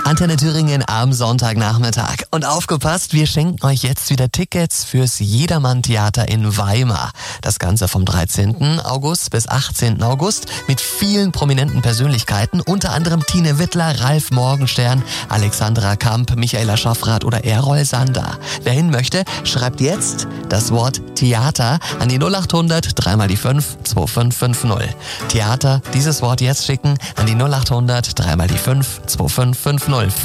Antenne Thüringen am Sonntagnachmittag. Und aufgepasst, wir schenken euch jetzt wieder Tickets fürs Jedermann-Theater in Weimar. Das Ganze vom 13. August bis 18. August mit vielen prominenten Persönlichkeiten, unter anderem Tine Wittler, Ralf Morgenstern, Alexandra Kamp, Michaela Schaffrath oder Errol Sander. Wer hin möchte, schreibt jetzt das Wort Theater an die 0800 3 mal die 5 2550. Theater, dieses Wort jetzt schicken an die 0800 3 mal die 5 2550.